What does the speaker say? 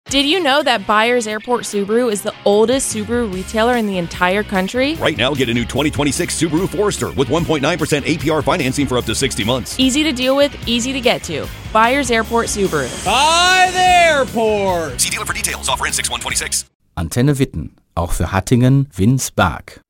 Did you know that Byers Airport Subaru is the oldest Subaru retailer in the entire country? Right now, get a new 2026 Subaru Forester with 1.9% APR financing for up to 60 months. Easy to deal with, easy to get to. Byers Airport Subaru. By the airport! See dealer for details. Offer ends 6/1/26. Antenne Witten, auch für Hattingen, Winsberg.